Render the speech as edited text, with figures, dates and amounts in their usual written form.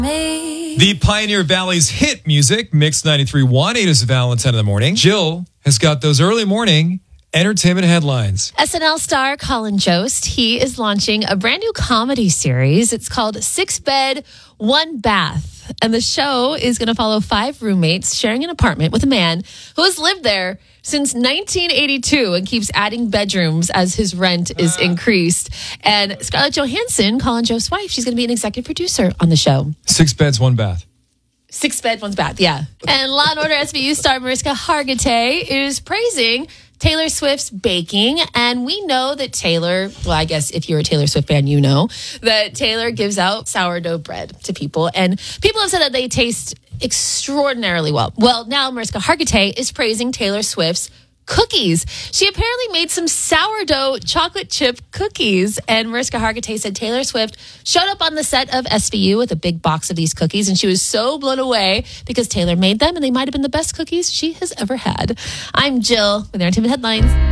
The Pioneer Valley's hit music, Mix 93.1, 8 is Valentine in the morning. Jill has got those early morning entertainment headlines. SNL star Colin Jost, he is launching a brand new comedy series. It's called 6 Bed, 1 Bath. And the show is going to follow 5 roommates sharing an apartment with a man who has lived there since 1982 and keeps adding bedrooms as his rent is increased. And Scarlett Johansson, Colin Jost's wife, she's going to be an executive producer on the show. 6 beds, 1 bath. 6 bed, 1 bath, yeah. And Law & Order SVU star Mariska Hargitay is praising Taylor Swift's baking. And we know that Taylor, well, I guess if you're a Taylor Swift fan, you know that Taylor gives out sourdough bread to people. And people have said that they taste extraordinarily well. Well, now Mariska Hargitay is praising Taylor Swift's cookies. She apparently made some sourdough chocolate chip cookies. And Mariska Hargitay said Taylor Swift showed up on the set of SVU with a big box of these cookies. And she was so blown away because Taylor made them and they might have been the best cookies she has ever had. I'm Jill with Entertainment Headlines.